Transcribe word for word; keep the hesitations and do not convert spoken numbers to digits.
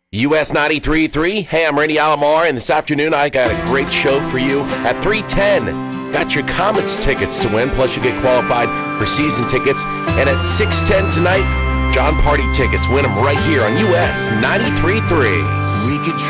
U S ninety-three point three. Hey, I'm Randy Alomar, and this afternoon I got a great show for you at three ten. Got your Comets tickets to win, plus you get qualified for season tickets. And at six ten tonight, John Party tickets. Win them right here on U S ninety-three point three. We could